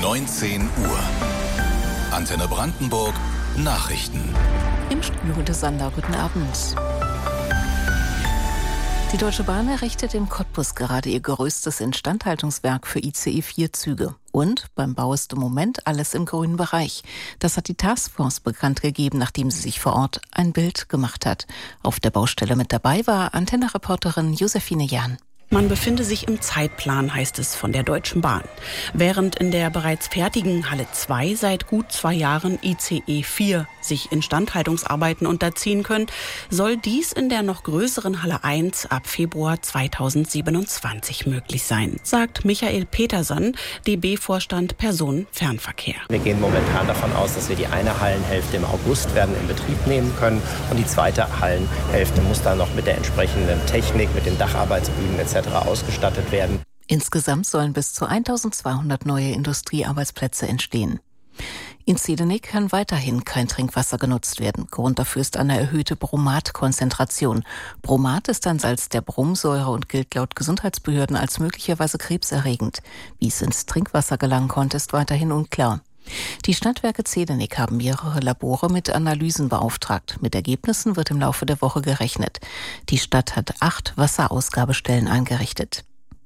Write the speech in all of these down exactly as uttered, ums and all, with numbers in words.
neunzehn Uhr. Antenne Brandenburg Nachrichten. Im Studio Hunde Sander, guten Abend. Die Deutsche Bahn errichtet in Cottbus gerade ihr größtes Instandhaltungswerk für I C E vier Züge. Und beim Bau ist im Moment alles im grünen Bereich. Das hat die Taskforce bekannt gegeben, nachdem sie sich vor Ort ein Bild gemacht hat. Auf der Baustelle mit dabei war Antenne-Reporterin Josephine Jahn. Man befinde sich im Zeitplan, heißt es von der Deutschen Bahn. Während in der bereits fertigen Halle zwei seit gut zwei Jahren I C E vier sich Instandhaltungsarbeiten unterziehen können, soll dies in der noch größeren Halle eins ab Februar zweitausendsiebenundzwanzig möglich sein, sagt Michael Peterson, D B-Vorstand Personenfernverkehr. Wir gehen momentan davon aus, dass wir die eine Hallenhälfte im August werden in Betrieb nehmen können und die zweite Hallenhälfte muss dann noch mit der entsprechenden Technik, mit den Dacharbeitsbühnen et cetera ausgestattet werden. Insgesamt sollen bis zu eintausendzweihundert neue Industriearbeitsplätze entstehen. In Zedenik kann weiterhin kein Trinkwasser genutzt werden. Grund dafür ist eine erhöhte Bromat-Konzentration. Bromat ist ein Salz der Bromsäure und gilt laut Gesundheitsbehörden als möglicherweise krebserregend. Wie es ins Trinkwasser gelangen konnte, ist weiterhin unklar. Die Stadtwerke Zedenik haben mehrere Labore mit Analysen beauftragt. Mit Ergebnissen wird im Laufe der Woche gerechnet. Die Stadt hat acht Wasserausgabestellen eingerichtet.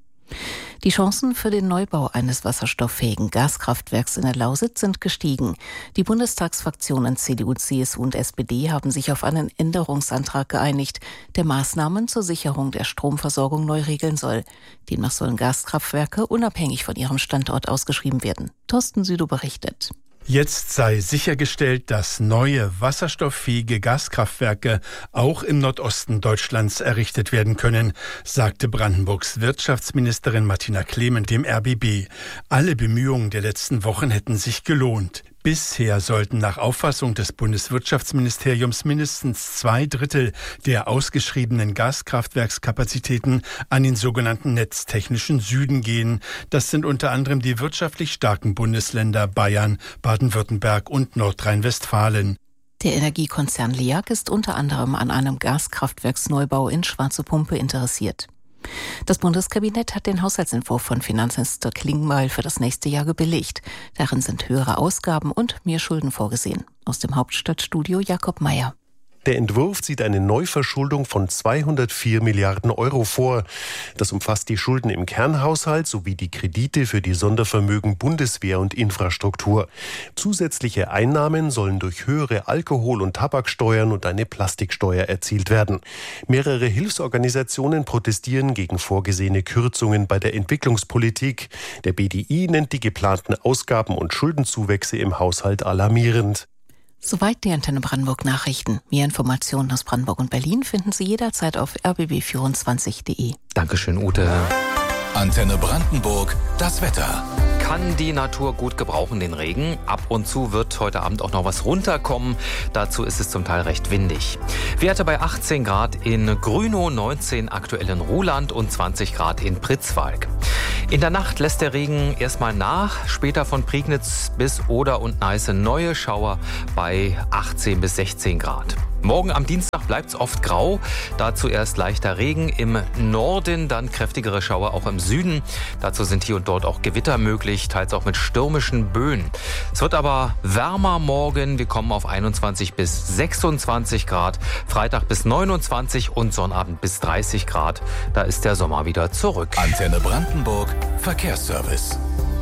Die Chancen für den Neubau eines wasserstofffähigen Gaskraftwerks in der Lausitz sind gestiegen. Die Bundestagsfraktionen C D U, C S U und S P D haben sich auf einen Änderungsantrag geeinigt, der Maßnahmen zur Sicherung der Stromversorgung neu regeln soll. Demnach sollen Gaskraftwerke unabhängig von ihrem Standort ausgeschrieben werden. Thorsten Südow berichtet. Jetzt sei sichergestellt, dass neue wasserstofffähige Gaskraftwerke auch im Nordosten Deutschlands errichtet werden können, sagte Brandenburgs Wirtschaftsministerin Martina Clement dem R B B. Alle Bemühungen der letzten Wochen hätten sich gelohnt. Bisher sollten nach Auffassung des Bundeswirtschaftsministeriums mindestens zwei Drittel der ausgeschriebenen Gaskraftwerkskapazitäten an den sogenannten netztechnischen Süden gehen. Das sind unter anderem die wirtschaftlich starken Bundesländer Bayern, Baden-Württemberg und Nordrhein-Westfalen. Der Energiekonzern L E A G ist unter anderem an einem Gaskraftwerksneubau in Schwarze Pumpe interessiert. Das Bundeskabinett hat den Haushaltsentwurf von Finanzminister Klingbeil für das nächste Jahr gebilligt. Darin sind höhere Ausgaben und mehr Schulden vorgesehen. Aus dem Hauptstadtstudio Jakob Meyer. Der Entwurf sieht eine Neuverschuldung von zweihundertvier Milliarden Euro vor. Das umfasst die Schulden im Kernhaushalt sowie die Kredite für die Sondervermögen Bundeswehr und Infrastruktur. Zusätzliche Einnahmen sollen durch höhere Alkohol- und Tabaksteuern und eine Plastiksteuer erzielt werden. Mehrere Hilfsorganisationen protestieren gegen vorgesehene Kürzungen bei der Entwicklungspolitik. Der B D I nennt die geplanten Ausgaben- und Schuldenzuwächse im Haushalt alarmierend. Soweit die Antenne Brandenburg Nachrichten. Mehr Informationen aus Brandenburg und Berlin finden Sie jederzeit auf r b b vierundzwanzig punkt de. Dankeschön, Ute. Antenne Brandenburg, das Wetter. Kann die Natur gut gebrauchen, den Regen. Ab und zu wird heute Abend auch noch was runterkommen. Dazu ist es zum Teil recht windig. Werte bei achtzehn Grad in Grünow, neunzehn aktuell in Ruhland und zwanzig Grad in Pritzwalk. In der Nacht lässt der Regen erstmal nach. Später von Prignitz bis Oder und Neiße neue Schauer bei achtzehn bis sechzehn Grad. Morgen am Dienstag bleibt es oft grau. Dazu erst leichter Regen im Norden, dann kräftigere Schauer auch im Süden. Dazu sind hier und dort auch Gewitter möglich, teils auch mit stürmischen Böen. Es wird aber wärmer morgen. Wir kommen auf einundzwanzig bis sechsundzwanzig Grad. Freitag bis neunundzwanzig und Sonnabend bis dreißig Grad. Da ist der Sommer wieder zurück. Antenne Brandenburg, Verkehrsservice.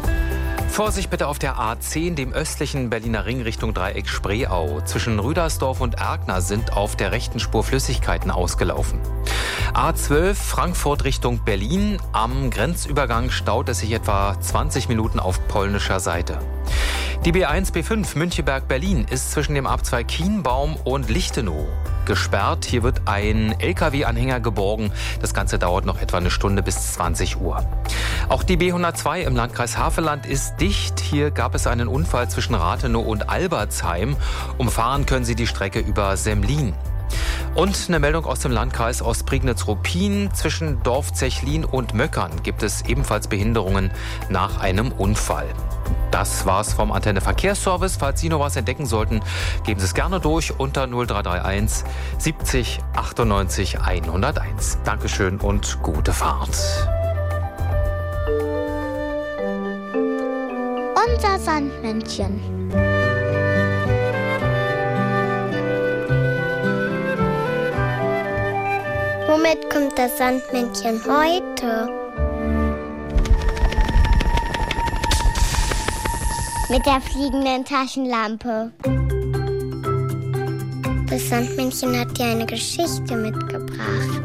Vorsicht bitte auf der A zehn, dem östlichen Berliner Ring Richtung Dreieck Spreeau. Zwischen Rüdersdorf und Erkner sind auf der rechten Spur Flüssigkeiten ausgelaufen. A zwölf, Frankfurt Richtung Berlin. Am Grenzübergang staut es sich etwa zwanzig Minuten auf polnischer Seite. Die B eins B fünf Müncheberg-Berlin ist zwischen dem Abzweig Kienbaum und Lichtenau gesperrt. Hier wird ein L K W-Anhänger geborgen. Das Ganze dauert noch etwa eine Stunde bis zwanzig Uhr. Auch die B hundertzwei im Landkreis Havelland ist dicht. Hier gab es einen Unfall zwischen Rathenow und Albertsheim. Umfahren können Sie die Strecke über Semlin. Und eine Meldung aus dem Landkreis Ostprignitz-Ruppin. Zwischen Dorf Zechlin und Möckern gibt es ebenfalls Behinderungen nach einem Unfall. Das war's vom Antenne Verkehrsservice. Falls Sie noch was entdecken sollten, geben Sie es gerne durch unter null drei drei eins siebzig achtundneunzig hunderteins. Dankeschön und gute Fahrt. Unser Sandmännchen. Womit kommt das Sandmännchen heute? Mit der fliegenden Taschenlampe. Das Sandmännchen hat dir eine Geschichte mitgebracht.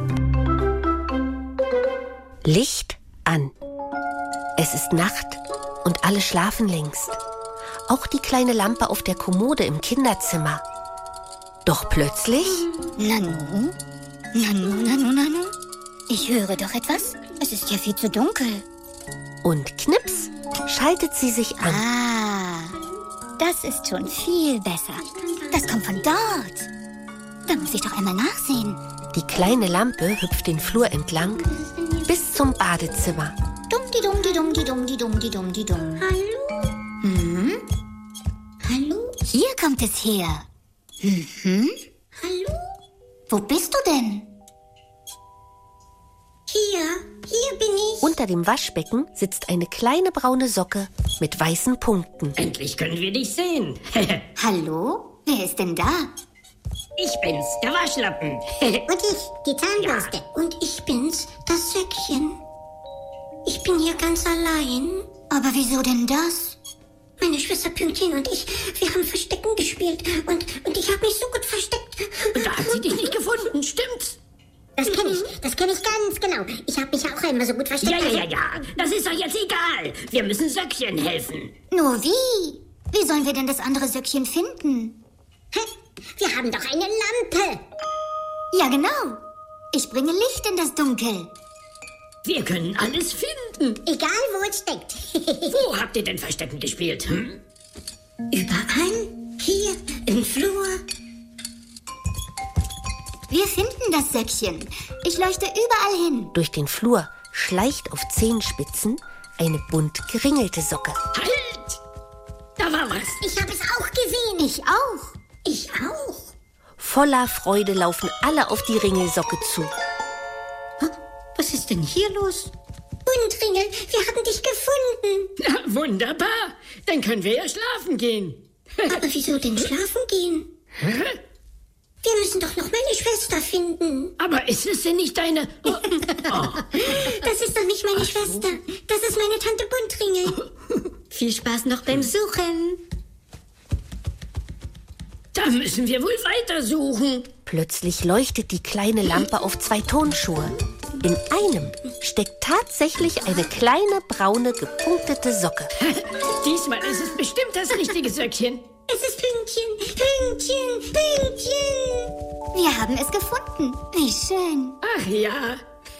Licht an. Es ist Nacht und alle schlafen längst. Auch die kleine Lampe auf der Kommode im Kinderzimmer. Doch plötzlich... Nanu? Nanu, Nanu, Nanu? Ich höre doch etwas. Es ist ja viel zu dunkel. Und knips, schaltet sie sich an. Ah, das ist schon viel besser. Das kommt von dort. Da muss ich doch einmal nachsehen. Die kleine Lampe hüpft den Flur entlang bis zum Badezimmer. Dumm-di-dumm-di-dumm-di-dumm-di-dumm-di-dumm. Hallo? Hm? Hallo? Hier kommt es her. Mhm. Hallo? Wo bist du denn? Hier, hier bin ich. Unter dem Waschbecken sitzt eine kleine braune Socke mit weißen Punkten. Endlich können wir dich sehen. Hallo? Wer ist denn da? Ich bin's, der Waschlappen. Und ich, die Zahnbürste. Ja. Und ich bin's, das Söckchen. Ich bin hier ganz allein. Aber wieso denn das? Meine Schwester Pünktchen und ich, wir haben Verstecken gespielt. Und, und ich habe mich so gut versteckt. Und da hat sie dich nicht gefunden, stimmt's? Das kenne ich, das kenne ich ganz genau. Ich habe mich auch immer so gut versteckt. Ja, ja, ja, ja. Das ist doch jetzt egal. Wir müssen Söckchen helfen. Nur wie? Wie sollen wir denn das andere Söckchen finden? Hä? Wir haben doch eine Lampe. Ja, genau. Ich bringe Licht in das Dunkel. Wir können alles finden. Egal, wo es steckt. Wo habt ihr denn Verstecken gespielt? Hm? Überall. Hier, im Flur. Wir finden das Söckchen. Ich leuchte überall hin. Durch den Flur schleicht auf Zehenspitzen eine bunt geringelte Socke. Halt! Da war was. Ich habe es auch gesehen. Ich auch. Ich auch. Voller Freude laufen alle auf die Ringelsocke zu. Was ist denn hier los? Buntringel, wir haben dich gefunden. Na, wunderbar. Dann können wir ja schlafen gehen. Aber wieso denn schlafen gehen? Hä? Wir müssen doch noch meine Schwester finden. Aber ist es denn nicht deine... Oh. Oh. Das ist doch nicht meine Ach Schwester. So. Das ist meine Tante Buntringel. Viel Spaß noch beim Suchen. Da müssen wir wohl weitersuchen. Plötzlich leuchtet die kleine Lampe auf zwei Turnschuhe. In einem steckt tatsächlich eine kleine, braune, gepunktete Socke. Diesmal ist es bestimmt das richtige Söckchen. Es ist Pünktchen, Pünktchen, Pünktchen. Wir haben es gefunden. Wie schön. Ach ja.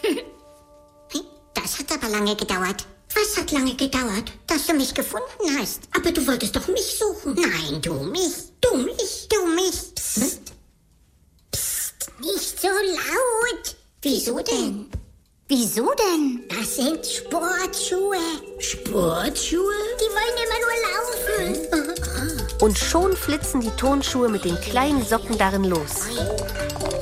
Das hat aber lange gedauert. Was hat lange gedauert? Dass du mich gefunden hast. Aber du wolltest doch mich suchen. Nein, du mich. Du mich. Du mich. Psst. Psst. Nicht so laut. Wieso denn? Wieso denn? Das sind Sportschuhe. Sportschuhe? Die wollen immer nur laufen. Und schon flitzen die Turnschuhe mit den kleinen Socken darin los.